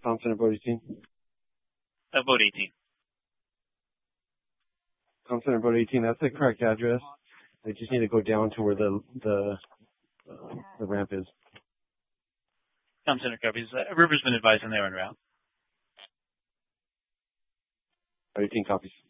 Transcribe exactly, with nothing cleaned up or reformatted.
Tom Center, vote eighteen. Uh, vote eighteen. Tom Center, vote eighteen. That's the correct address. They just need to go down to where the the uh, the ramp is. Tom Center copies. Uh, River's been advised on their en route. eighteen copies.